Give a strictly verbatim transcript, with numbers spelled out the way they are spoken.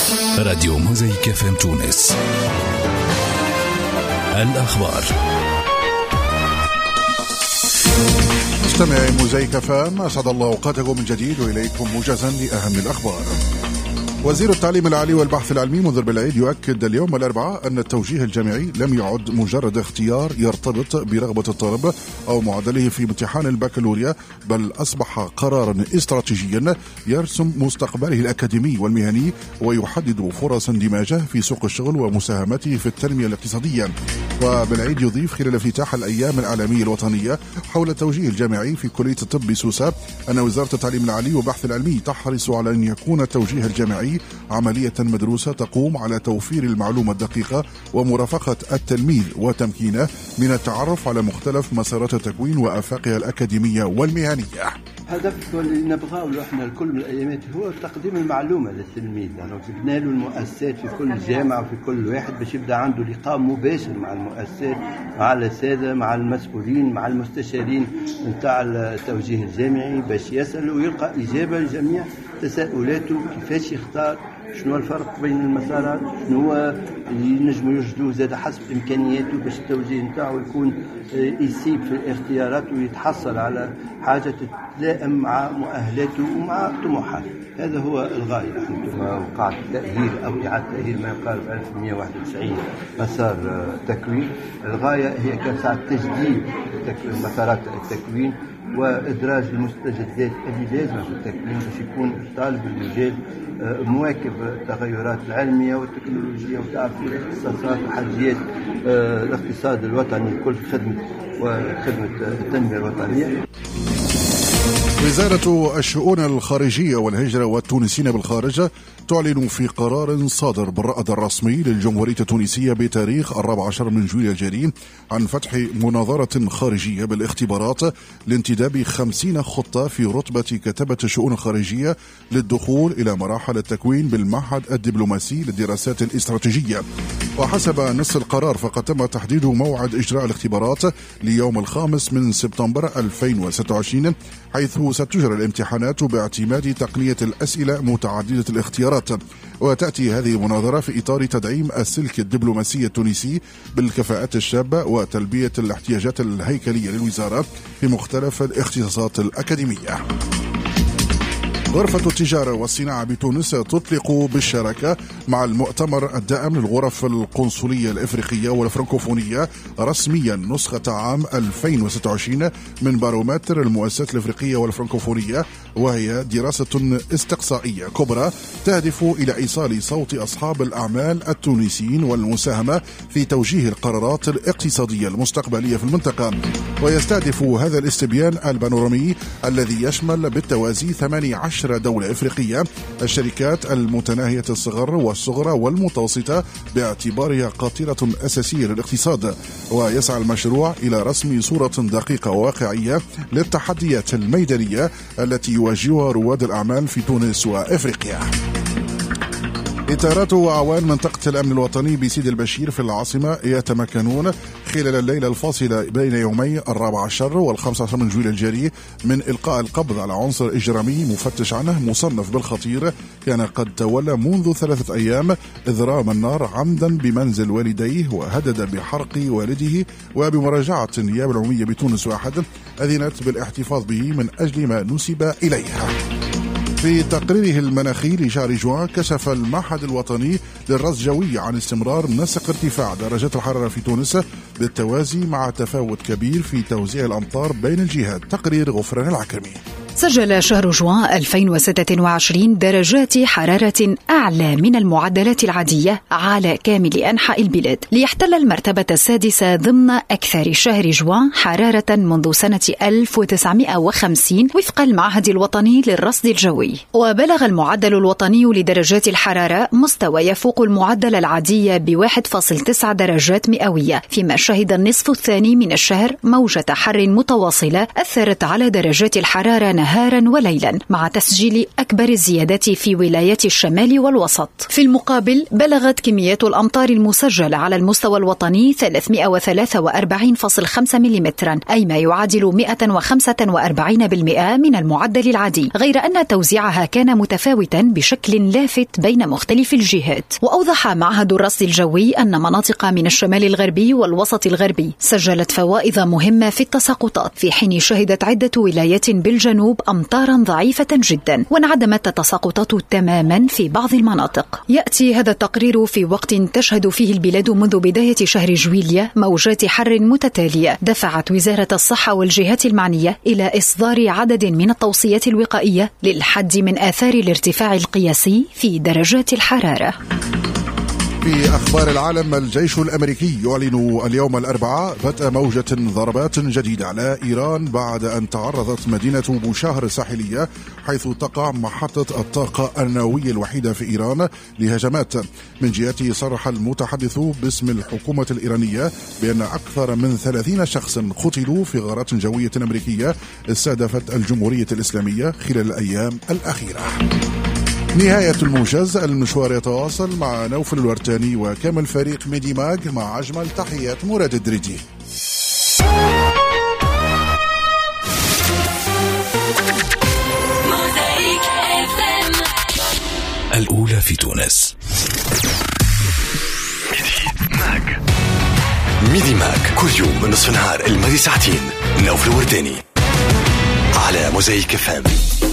راديو موزايك اف ام تونس. الأخبار. مستمعي موزايك اف ام، أسعد الله أوقاتكم من جديد وإليكم موجزا لأهم الأخبار. وزير التعليم العالي والبحث العلمي منذر بالعيد يؤكد اليوم الأربعاء أن التوجيه الجامعي لم يعد مجرد اختيار يرتبط برغبة الطالب أو معدله في امتحان البكالوريا، بل أصبح قرارا استراتيجيا يرسم مستقبله الأكاديمي والمهني ويحدد فرص اندماجه في سوق الشغل ومساهمته في التنمية الاقتصادية. وبالعيد يضيف خلال افتتاح الأيام العالمية الوطنية حول التوجيه الجامعي في كلية الطب بسوسة أن وزارة التعليم العالي والبحث العلمي تحرص على أن يكون التوجيه الجامعي عملية مدروسة تقوم على توفير المعلومة الدقيقة ومرافقة التلميذ وتمكينه من التعرف على مختلف مسارات التكوين وآفاقها الأكاديمية والمهنية. هدف اللي نبغاه احنا الكل من الايامات هو تقديم المعلومه للتلميذ، يعني جبنا له المؤسسات في كل جامعه وفي كل واحد باش يبدا عنده لقاء مباشر مع المؤسسات، مع الساده، مع المسؤولين، مع المستشارين نتاع التوجيه الجامعي، باش يسال ويلقى اجابه لجميع تساؤلاته. كيفاش يختار، شنو الفرق بين المسارات، شنو هو ينجموا يوجدوه زاد حسب امكانياته باش التوجيه نتاعو يكون يسيب في الاختيارات ويتحصل على حاجه تتلائم مع مؤهلاته ومع طموحاته. هذا هو الغايه. وقع تاهيل او اعاده تاهيل ما يقارب ألف ومئة وواحد وتسعين مسار تكوين. الغايه هي كان ساعه تجديد مسارات التكوين وإدراج المستجدات اللي لازمة في التكوين باش يكون طالب المجال مواكب التغيرات العلمية والتكنولوجية وتعرف الاختصاصات وحاجيات الاقتصاد الوطني كل خدمة وخدمة التنمية الوطنية. وزارة الشؤون الخارجية والهجرة والتونسيين بالخارج تعلن في قرار صادر بالرائد الرسمي للجمهورية التونسية بتاريخ الرابع عشر من جويلية الجاري عن فتح مناظرة خارجية بالاختبارات لانتداب خمسين خطة في رتبة كتبة الشؤون الخارجية للدخول إلى مراحل التكوين بالمعهد الدبلوماسي للدراسات الاستراتيجية. وحسب نص القرار فقد تم تحديد موعد إجراء الاختبارات ليوم الخامس من سبتمبر ألفين وستة وعشرين، حيث ستجرى الامتحانات باعتماد تقنية الأسئلة متعددة الاختيارات. وتأتي هذه المناظرة في إطار تدعيم السلك الدبلوماسي التونسي بالكفاءات الشابة وتلبية الاحتياجات الهيكلية للوزارة في مختلف الاختصاصات الأكاديمية. غرفة التجارة والصناعة بتونس تطلق بالشراكة مع المؤتمر الدائم للغرف القنصلية الإفريقية والفرنكوفونية رسميا نسخة عام ألفين وستة وعشرين من بارومتر المؤسسات الإفريقية والفرنكوفونية، وهي دراسة استقصائية كبرى تهدف إلى إيصال صوت أصحاب الأعمال التونسيين والمساهمة في توجيه القرارات الاقتصادية المستقبلية في المنطقة. ويستهدف هذا الاستبيان البانورامي الذي يشمل بالتوازي ثمانية عشر دولة إفريقية الشركات المتناهية الصغر والصغرى والمتوسطة باعتبارها قاطرة أساسية للاقتصاد. ويسعى المشروع إلى رسم صورة دقيقة وواقعية للتحديات الميدانية التي يواجهها رواد الأعمال في تونس وإفريقيا. إطارات وأعوان منطقة الأمن الوطني بسيد البشير في العاصمة يتمكنون خلال الليلة الفاصلة بين يومي الرابع عشر والخامس عشر من جويلية الجاري من إلقاء القبض على عنصر إجرامي مفتش عنه مصنف بالخطير كان قد تولى منذ ثلاثة أيام إضرام النار عمدا بمنزل والديه وهدد بحرق والده، وبمراجعة النيابة العمومية بتونس واحد أذنت بالاحتفاظ به من أجل ما نسب إليها. في تقريره المناخي لشهر جوان كشف المعهد الوطني للرصد الجوي عن استمرار نسق ارتفاع درجات الحرارة في تونس بالتوازي مع تفاوت كبير في توزيع الأمطار بين الجهات. تقرير غفران العكرمي. سجل شهر جوان ألفين وستة وعشرين درجات حرارة أعلى من المعدلات العادية على كامل أنحاء البلاد، ليحتل المرتبة السادسة ضمن أكثر شهر جوان حرارة منذ سنة ألف وتسعمائة وخمسين وفق المعهد الوطني للرصد الجوي. وبلغ المعدل الوطني لدرجات الحرارة مستوى يفوق المعدل العادي ب واحد فاصلة تسعة درجات مئوية، فيما شهد النصف الثاني من الشهر موجة حر متواصلة أثرت على درجات الحرارة نهارا وليلا، مع تسجيل أكبر الزيادات في ولايات الشمال والوسط. في المقابل بلغت كميات الأمطار المسجلة على المستوى الوطني ثلاثمائة وثلاثة وأربعين فاصلة خمسة ملم، أي ما يعادل مئة وخمسة وأربعين بالمئة من المعدل العادي، غير أن توزيعها كان متفاوتا بشكل لافت بين مختلف الجهات. وأوضح معهد الرصد الجوي أن مناطق من الشمال الغربي والوسط الغربي سجلت فوائض مهمة في التساقطات، في حين شهدت عدة ولايات بالجنوب أمطارا ضعيفة جدا، وانعدمت التساقطات تماما في بعض المناطق. يأتي هذا التقرير في وقت تشهد فيه البلاد منذ بداية شهر جويلية موجات حر متتالية دفعت وزارة الصحة والجهات المعنية إلى إصدار عدد من التوصيات الوقائية للحد من آثار الارتفاع القياسي في درجات الحرارة. في أخبار العالم، الجيش الأمريكي يعلن اليوم الأربعاء بدء موجة ضربات جديدة على إيران بعد أن تعرضت مدينة بوشهر الساحلية، حيث تقع محطة الطاقة النووية الوحيدة في إيران، لهجمات. من جهته صرح المتحدث باسم الحكومة الإيرانية بأن أكثر من ثلاثين شخصا قتلوا في غارات جوية أمريكية استهدفت الجمهورية الإسلامية خلال الأيام الأخيرة. نهاية الموجز، المشوار يتواصل مع نوفل الورتاني وكامل فريق ميدي ماج، مع أجمل تحيات مراد الدريدي. الأولى في تونس. ميدي ماج ميدي ماج كل يوم من نصف النهار الماضي ساعتين. نوفل الورتاني على موزايك اف ام.